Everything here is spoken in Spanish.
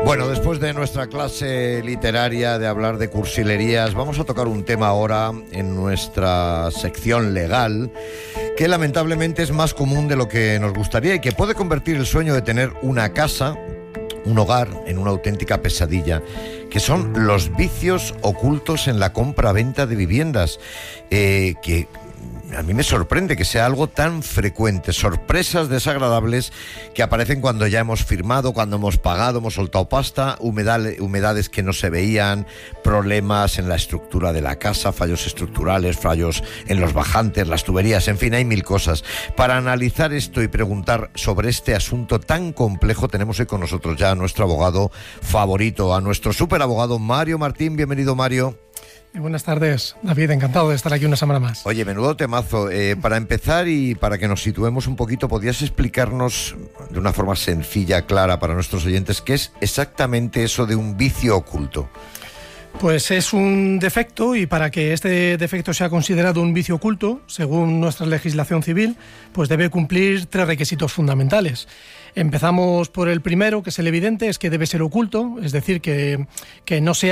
Bueno, después de nuestra clase literaria de hablar de cursilerías, vamos a tocar un tema ahora en nuestra sección legal que lamentablemente es más común de lo que nos gustaría y que puede convertir el sueño de tener una casa, un hogar, en una auténtica pesadilla, que son los vicios ocultos en la compra-venta de viviendas, que a mí me sorprende que sea algo tan frecuente, sorpresas desagradables que aparecen cuando ya hemos firmado, cuando hemos pagado, hemos soltado pasta, humedades que no se veían, problemas en la estructura de la casa, fallos estructurales, fallos en los bajantes, las tuberías, en fin, hay mil cosas. Para analizar esto y preguntar sobre este asunto tan complejo, tenemos hoy con nosotros ya a nuestro abogado favorito, a nuestro superabogado Mario Martín. Bienvenido, Mario. Buenas tardes, David, encantado de estar aquí una semana más. Oye, menudo temazo. Para empezar y para que nos situemos un poquito, ¿podrías explicarnos de una forma sencilla, clara para nuestros oyentes, qué es exactamente eso de un vicio oculto? Pues es un defecto, y para que este defecto sea considerado un vicio oculto, según nuestra legislación civil, pues debe cumplir 3 requisitos fundamentales. Empezamos por el primero, que es el evidente, es que debe ser oculto, es decir, que no sea